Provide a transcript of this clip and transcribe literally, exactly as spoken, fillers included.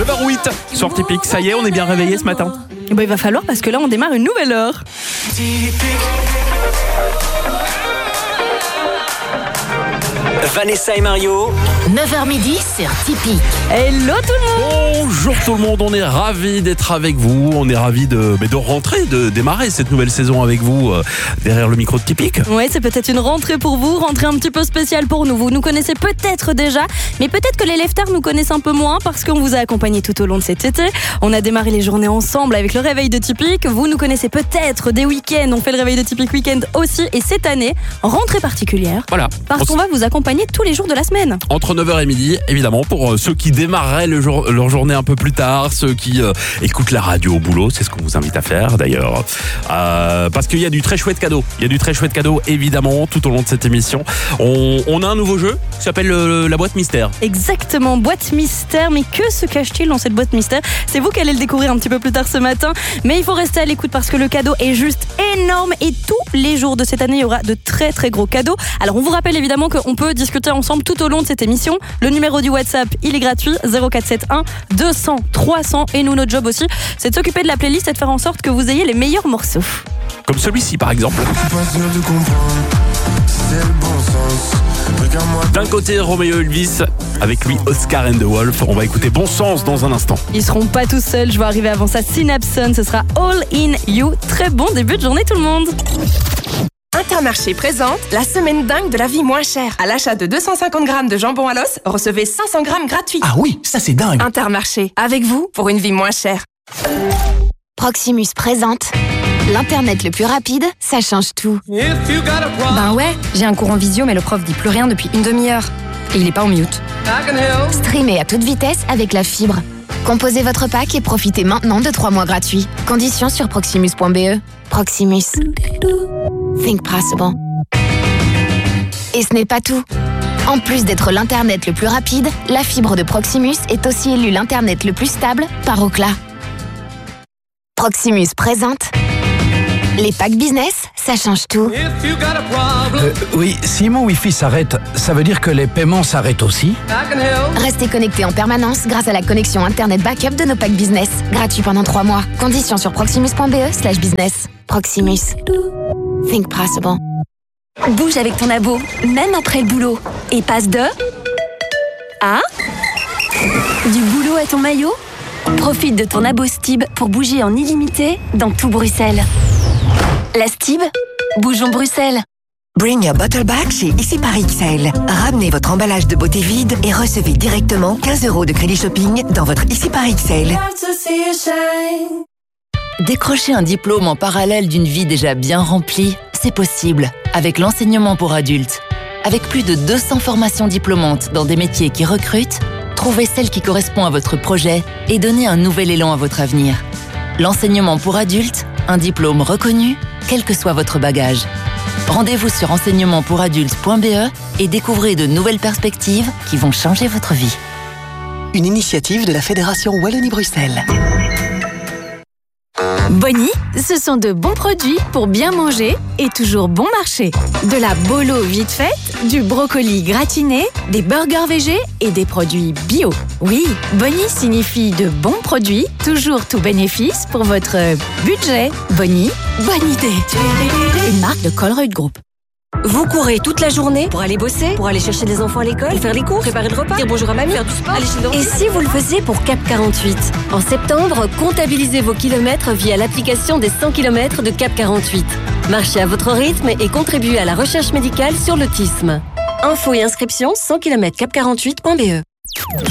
neuf heures huit sur Typique. Ça y est, on est bien réveillés ce matin. Bon, il va falloir parce que là, on démarre une nouvelle heure. Vanessa et Mario. neuf heures midi sur Typique. Hello tout le monde. Bonjour tout le monde, on est ravis d'être avec vous. On est ravis de, de rentrer, de démarrer cette nouvelle saison avec vous euh, derrière le micro de Typique. Ouais, c'est peut-être une rentrée pour vous, rentrée un petit peu spéciale pour nous. Vous nous connaissez peut-être déjà, mais peut-être que les leftards nous connaissent un peu moins parce qu'on vous a accompagnés tout au long de cet été. On a démarré les journées ensemble avec le réveil de Typique. Vous nous connaissez peut-être des week-ends. On fait le réveil de Typique week-end aussi. Et cette année, rentrée particulière. Voilà. Parce qu'on va vous accompagner tous les jours de la semaine. Entre neuf heures et midi, évidemment, pour ceux qui démarreraient le jour, leur journée un peu plus tard, ceux qui euh, écoutent la radio au boulot, c'est ce qu'on vous invite à faire d'ailleurs. Euh, parce qu'il y a du très chouette cadeau. Il y a du très chouette cadeau, évidemment, tout au long de cette émission. On, on a un nouveau jeu qui s'appelle le, la boîte mystère. Exactement, boîte mystère. Mais que se cache-t-il dans cette boîte mystère? C'est vous qui allez le découvrir un petit peu plus tard ce matin. Mais il faut rester à l'écoute parce que le cadeau est juste énorme. Et tous les jours de cette année, il y aura de très très gros cadeaux. Alors on vous rappelle évidemment qu'on peut discuter ensemble tout au long de cette émission. Le numéro du WhatsApp, il est gratuit, zéro quatre sept un deux cents trois cents. Et nous, notre job aussi, c'est de s'occuper de la playlist et de faire en sorte que vous ayez les meilleurs morceaux. Comme celui-ci par exemple. D'un côté, Roméo Elvis, avec lui Oscar and the Wolf. On va écouter Bon Sens dans un instant. Ils seront pas tous seuls, je vais arriver avant ça. Synapson, ce sera All In You. Très bon début de journée tout le monde. Intermarché présente la semaine dingue de la vie moins chère. À l'achat de deux cent cinquante grammes de jambon à l'os, recevez cinq cents grammes gratuits. Ah oui, ça c'est dingue. Intermarché, avec vous pour une vie moins chère. Proximus présente l'Internet le plus rapide, ça change tout. Ben ouais, j'ai un cours en visio mais le prof dit plus rien depuis une demi-heure. Et il est pas en mute. Streamez à toute vitesse avec la fibre. Composez votre pack et profitez maintenant de trois mois gratuits. Conditions sur proximus point b e. Proximus. Think possible. Et ce n'est pas tout. En plus d'être l'Internet le plus rapide, la fibre de Proximus est aussi élue l'Internet le plus stable par Ookla. Proximus présente les packs business, ça change tout. Euh, oui, si mon Wi-Fi s'arrête, ça veut dire que les paiements s'arrêtent aussi? Restez connecté en permanence grâce à la connexion Internet backup de nos packs business. Gratuit pendant trois mois. Conditions sur proximus point b e slash business. Proximus. Think possible. Bouge avec ton abo, même après le boulot. Et passe de... à... du boulot à ton maillot. Profite de ton abo Stib pour bouger en illimité dans tout Bruxelles. La Stib, bougeons Bruxelles. Bring your bottle back chez Ici par X L. Ramenez votre emballage de beauté vide et recevez directement quinze euros de crédit shopping dans votre Ici par X L. Décrocher un diplôme en parallèle d'une vie déjà bien remplie, c'est possible avec l'enseignement pour adultes. Avec plus de deux cents formations diplômantes dans des métiers qui recrutent, trouvez celle qui correspond à votre projet et donnez un nouvel élan à votre avenir. L'enseignement pour adultes, un diplôme reconnu, quel que soit votre bagage. Rendez-vous sur enseignement pour adultes point b e et découvrez de nouvelles perspectives qui vont changer votre vie. Une initiative de la Fédération Wallonie-Bruxelles. Bonnie, ce sont de bons produits pour bien manger et toujours bon marché. De la bolo vite faite, du brocoli gratiné, des burgers végés et des produits bio. Oui, Bonnie signifie de bons produits, toujours tout bénéfice pour votre budget. Bonnie, bonne idée. Une marque de Colruyt Group. Vous courez toute la journée pour aller bosser, pour aller chercher les enfants à l'école, pour faire les cours, préparer le repas, dire bonjour à mamie, faire du sport, aller chez le dentiste. Et si vous le faisiez pour Cap quarante-huit? En septembre, comptabilisez vos kilomètres via l'application des cent kilomètres de Cap quarante-huit. Marchez à votre rythme et contribuez à la recherche médicale sur l'autisme. Infos et inscriptions cent kilomètres cap quarante-huit point b e.